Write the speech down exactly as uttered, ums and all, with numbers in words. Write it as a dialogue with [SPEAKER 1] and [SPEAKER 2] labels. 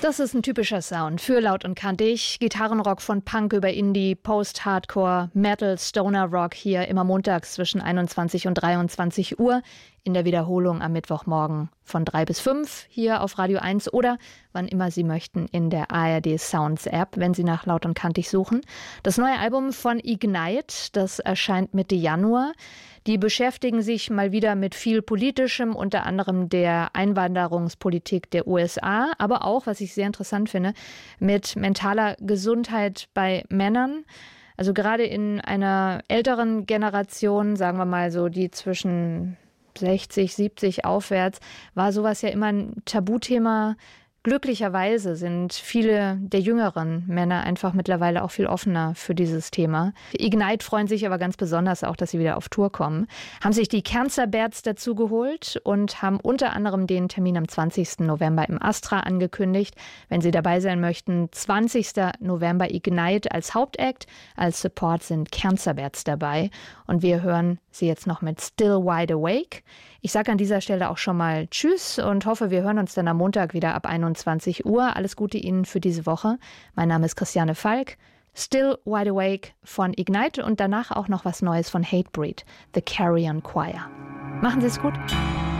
[SPEAKER 1] Das ist ein typischer Sound für Laut und Kantig. Gitarrenrock von Punk über Indie, Post-Hardcore, Metal, Stoner Rock hier immer montags zwischen einundzwanzig und dreiundzwanzig Uhr. In der Wiederholung am Mittwochmorgen von drei bis fünf hier auf Radio eins oder wann immer Sie möchten in der A R D Sounds App, wenn Sie nach Laut und Kantig suchen. Das neue Album von Ignite, das erscheint Mitte Januar. Die beschäftigen sich mal wieder mit viel Politischem, unter anderem der Einwanderungspolitik der U S A, aber auch, was ich sehr interessant finde, mit mentaler Gesundheit bei Männern. Also gerade in einer älteren Generation, sagen wir mal so die zwischen sechzig, siebzig aufwärts, war sowas ja immer ein Tabuthema. Glücklicherweise sind viele der jüngeren Männer einfach mittlerweile auch viel offener für dieses Thema. Ignite freuen sich aber ganz besonders auch, dass sie wieder auf Tour kommen. Haben sich die Cancer Bats dazu geholt und haben unter anderem den Termin am zwanzigsten November im Astra angekündigt. Wenn Sie dabei sein möchten, zwanzigsten November Ignite als Hauptakt, als Support sind Cancer Bats dabei. Und wir hören sie jetzt noch mit Still Wide Awake. Ich sage an dieser Stelle auch schon mal Tschüss und hoffe, wir hören uns dann am Montag wieder ab einundzwanzig Uhr. Alles Gute Ihnen für diese Woche. Mein Name ist Christiane Falk. Still Wide Awake von Ignite und danach auch noch was Neues von Hatebreed, The Carrion Choir. Machen Sie es gut.